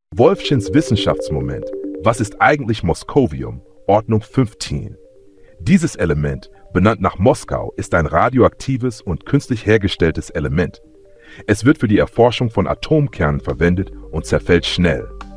Wolfchens Wissenschaftsmoment. Was ist eigentlich Moskovium? Ordnung 15. Dieses Element, benannt nach Moskau, ist ein radioaktives und künstlich hergestelltes Element. Es wird für die Erforschung von Atomkernen verwendet und zerfällt schnell.